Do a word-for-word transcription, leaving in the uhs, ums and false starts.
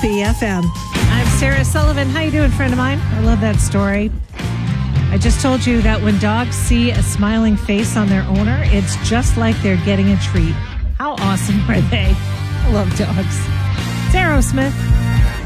B F M. I'm Sarah Sullivan. How you doing, friend of mine? I love that story. I just told you that when dogs see a smiling face on their owner, it's just like they're getting a treat. How awesome are they? I love dogs. It's Aerosmith.